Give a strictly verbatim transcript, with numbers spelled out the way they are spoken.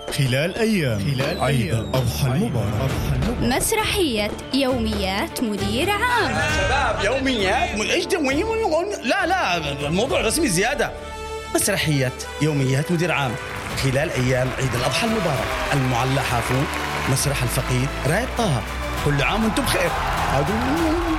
خلال أيام خلال عيد الأضحى المبارك. مسرحية يوميات مدير عام. شباب يوميات من ايش دوين؟ لا لا الموضوع رسمي زيادة. مسرحية يوميات مدير عام خلال أيام عيد الأضحى المبارك. المعلى حافون، مسرح الفقيد، راية طه. كل عام وانتم بخير.